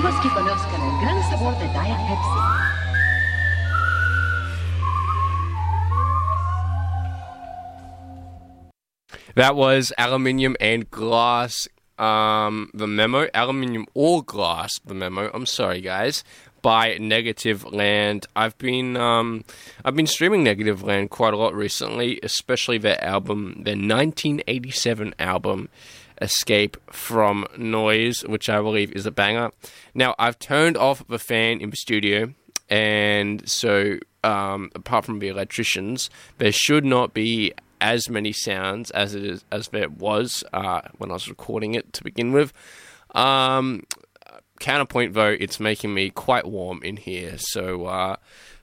Amigos que conozcan el gran sabor de Diet Pepsi. That was Aluminium and Glass, the memo. Aluminium or Glass, the memo. I'm sorry, guys. By Negative Land. I've been streaming Negative Land quite a lot recently, especially their album, their 1987 album, Escape from Noise, which I believe is a banger. Now, I've turned off the fan in the studio, and so apart from the electricians, there should not be as many sounds as there was when I was recording it to begin with. Counterpoint, though, it's making me quite warm in here, so I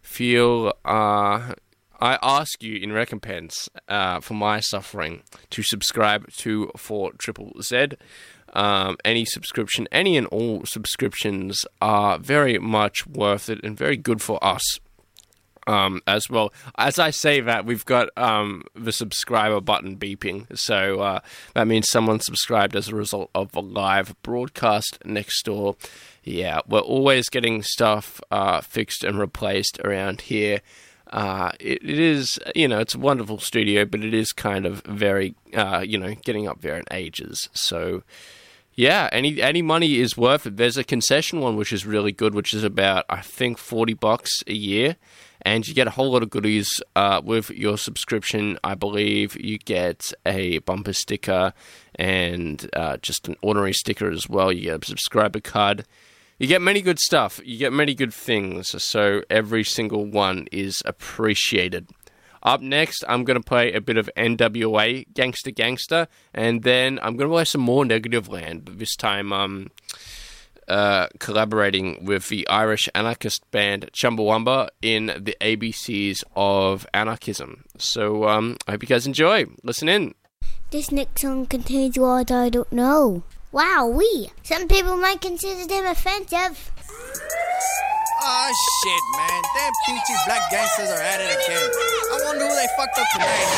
ask you in recompense for my suffering to subscribe to 4ZZZ. Any subscription, any and all subscriptions are very much worth it and very good for us. As well. As I say that, we've got the subscriber button beeping, so that means someone subscribed as a result of the live broadcast next door. Yeah, we're always getting stuff fixed and replaced around here. It is, it's a wonderful studio, but it is kind of very, getting up there in ages, so... Yeah, any money is worth it. There's a concession one which is really good, which is about, I think, $40 a year, and you get a whole lot of goodies with your subscription. I believe you get a bumper sticker and just an ordinary sticker as well. You get a subscriber card. You get many good stuff. You get many good things, so every single one is appreciated. Up next, I'm going to play a bit of NWA, Gangsta Gangsta, and then I'm going to play some more Negative Land, but this time collaborating with the Irish anarchist band Chumbawamba in the ABCs of Anarchism. So I hope you guys enjoy. Listen in. This next song contains words I don't know. Wowee! Some people might consider them offensive. Oh shit, man. Damn peachy black gangsters are at it again. I wonder who they fucked up tonight,